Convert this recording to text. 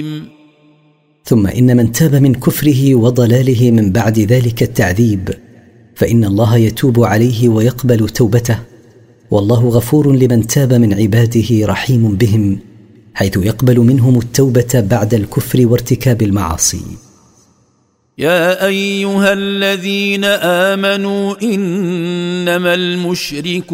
ثم إن من تاب من كفره وضلاله من بعد ذلك التعذيب فإن الله يتوب عليه ويقبل توبته، والله غفور لمن تاب من عباده رحيم بهم، حيث يقبل منهم التوبة بعد الكفر وارتكاب المعاصي. يا أيها الذين آمنوا إنما المشركون